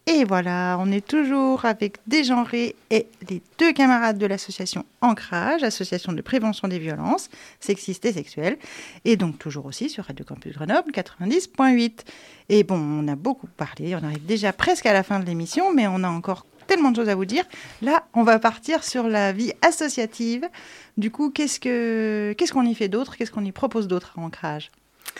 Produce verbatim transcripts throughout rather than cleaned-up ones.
Et voilà, on est toujours avec Dégenré et les deux camarades de l'association Ancrage, association de prévention des violences sexistes et sexuelles, et donc toujours aussi sur Radio Campus Grenoble quatre-vingt-dix point huit. Et bon, on a beaucoup parlé, on arrive déjà presque à la fin de l'émission, mais on a encore tellement de choses à vous dire. Là, on va partir sur la vie associative. Du coup, qu'est-ce que, qu'est-ce qu'on y fait d'autre ? Qu'est-ce qu'on y propose d'autre à Ancrage ?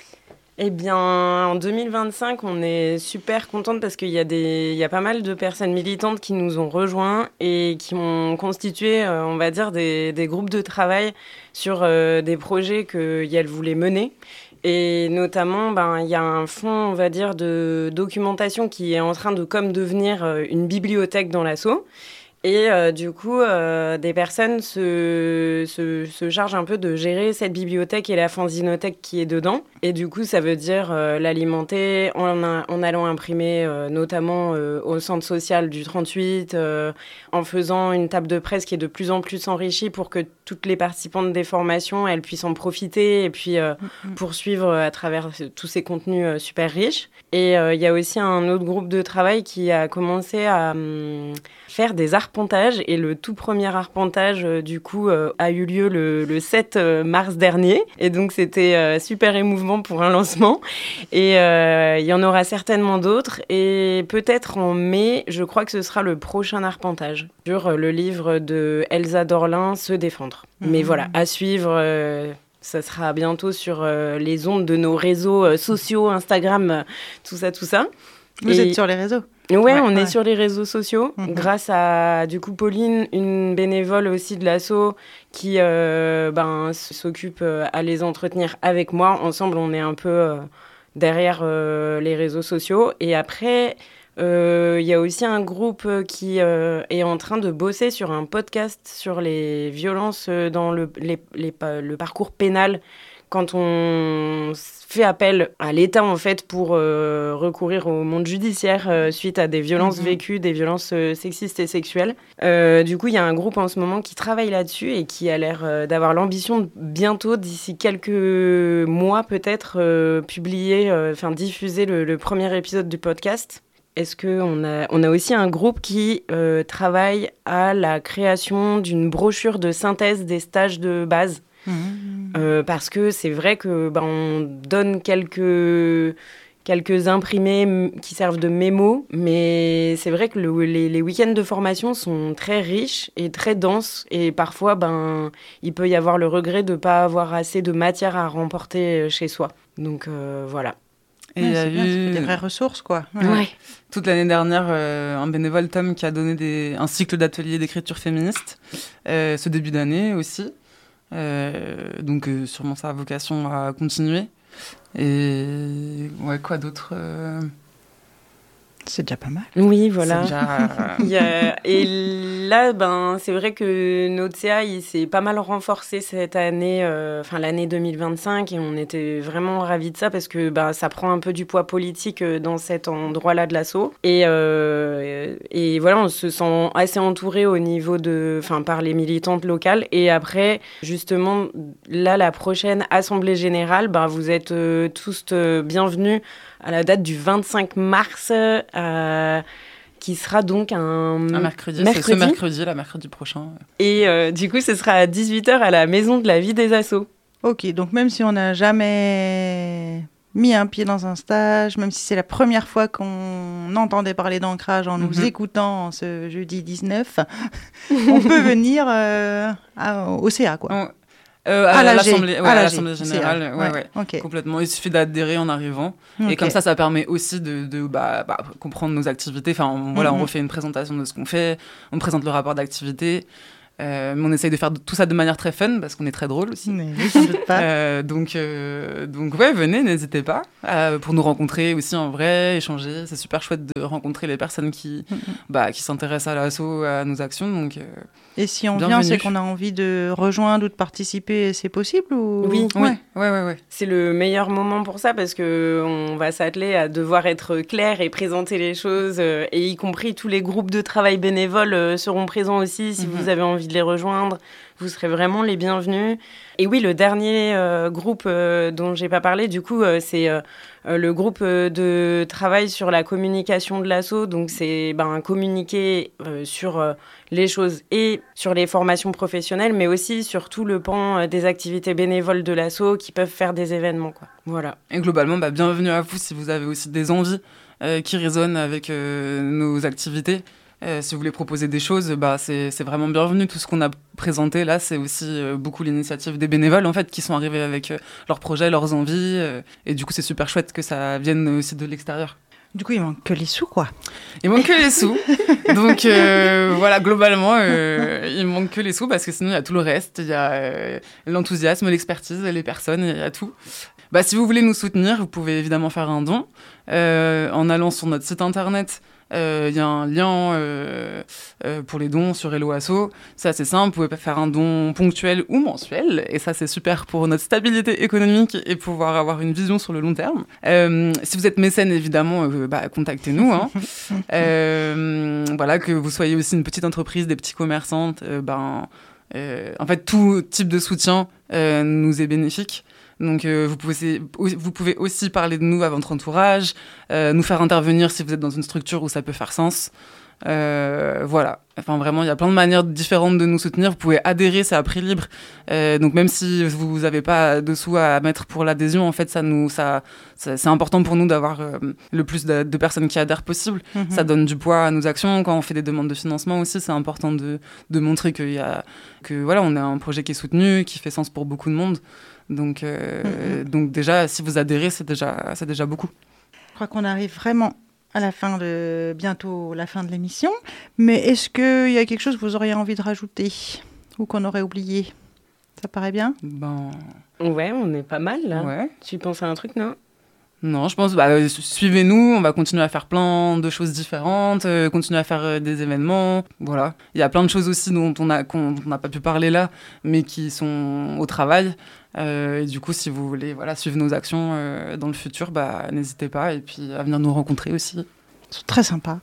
Eh bien, en deux mille vingt-cinq, on est super contente parce qu'il y a des, il y a pas mal de personnes militantes qui nous ont rejoints et qui ont constitué, euh, on va dire, des, des groupes de travail sur euh, des projets qu'elles voulaient mener. Et notamment, ben, il y a un fonds, on va dire, de documentation qui est en train de comme devenir euh, une bibliothèque dans l'asso. Et euh, du coup, euh, des personnes se, se, se chargent un peu de gérer cette bibliothèque et la fanzinothèque qui est dedans. Et du coup, ça veut dire euh, l'alimenter en, en allant imprimer euh, notamment euh, au centre social du trente-huit, euh, en faisant une table de presse qui est de plus en plus enrichie pour que toutes les participantes des formations, elles puissent en profiter et puis euh, mm-hmm. poursuivre à travers tous ces contenus euh, super riches. Et il euh, y a aussi un autre groupe de travail qui a commencé à hum, faire des arpentages. Et le tout premier arpentage, euh, du coup, euh, a eu lieu le, le sept mars dernier. Et donc, c'était euh, super émouvant pour un lancement. Et il euh, y en aura certainement d'autres. Et peut-être en mai, je crois que ce sera le prochain arpentage sur le livre de Elsa Dorlin, Se défendre. Mmh. Mais voilà, à suivre... Euh, Ça sera bientôt sur euh, les ondes de nos réseaux euh, sociaux, Instagram, euh, tout ça, tout ça. Vous Et... êtes sur les réseaux ? Ouais, ouais on ouais. est sur les réseaux sociaux, mmh. grâce à, du coup, Pauline, une bénévole aussi de l'asso, qui euh, ben, s'occupe euh, à les entretenir avec moi. Ensemble, on est un peu euh, derrière euh, les réseaux sociaux. Et après... Il euh, y a aussi un groupe qui euh, est en train de bosser sur un podcast sur les violences dans le, les, les, le parcours pénal quand on fait appel à l'État en fait pour euh, recourir au monde judiciaire euh, suite à des violences mmh. vécues, des violences euh, sexistes et sexuelles. Euh, du coup, il y a un groupe en ce moment qui travaille là-dessus et qui a l'air euh, d'avoir l'ambition de bientôt, d'ici quelques mois peut-être, euh, publier, enfin diffuser le, le premier épisode du podcast. Est-ce qu'on a, on a aussi un groupe qui euh, travaille à la création d'une brochure de synthèse des stages de base. Mmh. Euh, parce que c'est vrai que ben, on donne quelques, quelques imprimés m- qui servent de mémo, mais c'est vrai que le, les, les week-ends de formation sont très riches et très denses. Et parfois, ben, il peut y avoir le regret de ne pas avoir assez de matière à remporter chez soi. Donc euh, voilà. Et il y a eu des vraies ressources, quoi. Ouais. Ouais. Toute l'année dernière, euh, un bénévole, Tom, qui a donné des, un cycle d'ateliers d'écriture féministe, euh, ce début d'année aussi. Euh, donc, euh, sûrement, ça a vocation à continuer. Et ouais, quoi d'autre euh... C'est déjà pas mal. Oui, voilà. C'est déjà... il y a... Et là, ben, c'est vrai que notre C A, il s'est pas mal renforcé cette année, euh, enfin l'année deux mille vingt-cinq, et on était vraiment ravis de ça parce que ben, ça prend un peu du poids politique dans cet endroit-là de l'asso. Et, euh, et voilà, on se sent assez entouré au niveau de, enfin, par les militantes locales. Et après, justement, là, la prochaine assemblée générale, ben, vous êtes euh, tous euh, bienvenus à la date du vingt-cinq mars, euh, qui sera donc un, un mercredi, mercredi. C'est ce mercredi, la mercredi prochain. Et euh, du coup, ce sera à dix-huit heures à la Maison de la Vie des Assos. Ok, donc même si on n'a jamais mis un pied dans un stage, même si c'est la première fois qu'on entendait parler d'Ancrage en nous mm-hmm. écoutant ce jeudi dix-neuf, on peut venir euh, à, au C A, quoi. On... Euh, à, à, l'Assemblée, ouais, à, à l'Assemblée générale, ouais, ouais, ouais, okay. complètement. Il suffit d'adhérer en arrivant. Okay. Et comme ça, ça permet aussi de, de bah, bah, comprendre nos activités. Enfin, on, mm-hmm. voilà, on refait une présentation de ce qu'on fait, on présente le rapport d'activité. Euh, mais on essaye de faire tout ça de manière très fun parce qu'on est très drôle aussi. Mais oui, j'en doute pas. euh, donc, euh, donc ouais, venez, n'hésitez pas euh, pour nous rencontrer aussi en vrai, échanger. C'est super chouette de rencontrer les personnes qui, mm-hmm. bah, qui s'intéressent à l'asso, à nos actions. Donc, euh, et si on vient, c'est qu'on a envie de rejoindre ou de participer, c'est possible ou... Oui, oui. Ouais, ouais, ouais, ouais. C'est le meilleur moment pour ça parce qu'on va s'atteler à devoir être clair et présenter les choses, euh, et y compris tous les groupes de travail bénévoles euh, seront présents aussi si mm-hmm. vous avez envie envie de les rejoindre, vous serez vraiment les bienvenus. Et oui, le dernier euh, groupe euh, dont j'ai pas parlé, du coup, euh, c'est euh, le groupe de travail sur la communication de l'asso. Donc, c'est ben, communiquer euh, sur euh, les choses et sur les formations professionnelles, mais aussi sur tout le pan euh, des activités bénévoles de l'asso qui peuvent faire des événements, quoi. Voilà. Et globalement, bah, bienvenue à vous si vous avez aussi des envies euh, qui résonnent avec euh, nos activités. Euh, si vous voulez proposer des choses, bah, c'est, c'est vraiment bienvenu. Tout ce qu'on a présenté là, c'est aussi euh, beaucoup l'initiative des bénévoles en fait, qui sont arrivés avec euh, leurs projets, leurs envies. Euh, et du coup, c'est super chouette que ça vienne aussi de l'extérieur. Du coup, il manque que les sous, quoi. Il manque que les sous. Donc, euh, voilà, globalement, euh, il manque que les sous parce que sinon, il y a tout le reste. Il y a euh, l'enthousiasme, l'expertise, les personnes, il y a tout. Bah, si vous voulez nous soutenir, vous pouvez évidemment faire un don euh, en allant sur notre site internet. Il euh, y a un lien euh, euh, pour les dons sur Hello Asso. C'est assez simple, vous pouvez faire un don ponctuel ou mensuel. Et ça, c'est super pour notre stabilité économique et pouvoir avoir une vision sur le long terme. Euh, si vous êtes mécène, évidemment, euh, bah, contactez-nous. Hein. euh, voilà, que vous soyez aussi une petite entreprise, des petits commerçants. Euh, ben, euh, en fait, tout type de soutien euh, nous est bénéfique. Donc, euh, vous, pouvez, vous pouvez aussi parler de nous à votre entourage, euh, nous faire intervenir si vous êtes dans une structure où ça peut faire sens. Euh, voilà. Enfin, vraiment, il y a plein de manières différentes de nous soutenir. Vous pouvez adhérer, c'est à prix libre. Euh, donc, même si vous n'avez pas de sous à mettre pour l'adhésion, en fait, ça nous, ça, ça, c'est important pour nous d'avoir euh, le plus de, de personnes qui adhèrent possible. Mm-hmm. Ça donne du poids à nos actions. Quand on fait des demandes de financement aussi, c'est important de, de montrer qu'il y a, que, voilà, on a un projet qui est soutenu, qui fait sens pour beaucoup de monde. Donc, euh, mm-hmm. donc déjà, si vous adhérez, c'est déjà, c'est déjà beaucoup. Je crois qu'on arrive vraiment à la fin de, bientôt la fin de l'émission. Mais est-ce qu'il y a quelque chose que vous auriez envie de rajouter ou qu'on aurait oublié ? Ça paraît bien ? Ben... Ouais, on est pas mal là. Ouais. Tu penses à un truc, non ? Non, je pense, bah, suivez-nous, on va continuer à faire plein de choses différentes, euh, continuer à faire euh, des événements, voilà. Il y a plein de choses aussi dont on a, qu'on n'a pas pu parler là, mais qui sont au travail. Euh, et du coup, si vous voulez voilà, suivre nos actions euh, dans le futur, bah, n'hésitez pas, et puis à venir nous rencontrer aussi. C'est très sympa.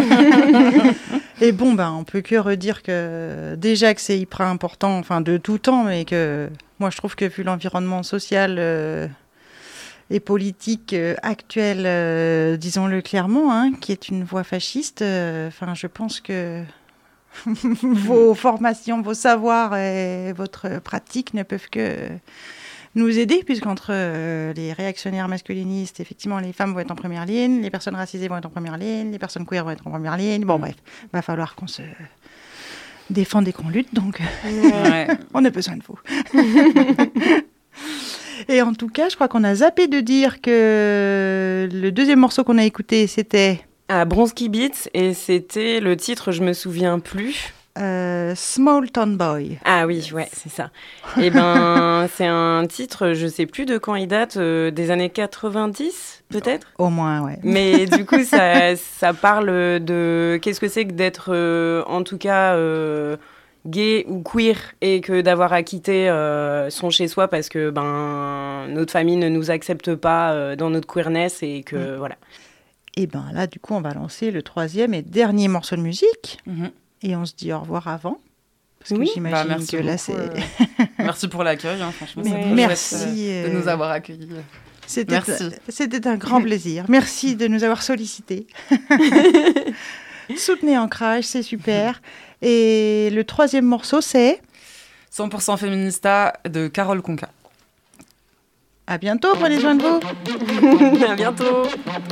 Et bon, ben, on peut que redire que déjà que c'est hyper important, enfin de tout temps, mais que moi je trouve que vu l'environnement social... Euh, et politique euh, actuelle, euh, disons-le clairement, hein, qui est une voie fasciste. Enfin, euh, je pense que vos formations, vos savoirs et votre pratique ne peuvent que nous aider, puisqu'entre euh, les réactionnaires masculinistes, effectivement, les femmes vont être en première ligne, les personnes racisées vont être en première ligne, les personnes queer vont être en première ligne. Bon, bref, il va falloir qu'on se défende et qu'on lutte, donc ouais. On a besoin de vous. Et en tout cas, je crois qu'on a zappé de dire que le deuxième morceau qu'on a écouté, c'était... À Bronski Beats, et c'était le titre, je me souviens plus. Euh, Small Town Boy. Ah oui, ouais, c'est ça. Et ben, c'est un titre, je sais plus de quand il date, euh, des années quatre-vingt-dix, peut-être ? Au moins, ouais. Mais du coup, ça, ça parle de... Qu'est-ce que c'est que d'être, euh, en tout cas... Euh, gay ou queer et que d'avoir à quitter euh, son chez-soi parce que ben, notre famille ne nous accepte pas euh, dans notre queerness et que mmh. voilà. Et ben là, du coup, on va lancer le troisième et dernier morceau de musique mmh. et on se dit au revoir avant. Parce oui. que j'imagine bah, que là, c'est... Euh... merci pour l'accueil, hein, franchement. Mais c'est merci euh... de nous avoir accueillis. C'était, merci. C'était un grand plaisir. Merci de nous avoir sollicités. Soutenez Ancrage, c'est super. Et le troisième morceau, c'est cent pour cent Féminista de Carole Conca. À bientôt, prenez soin de vous. À bientôt.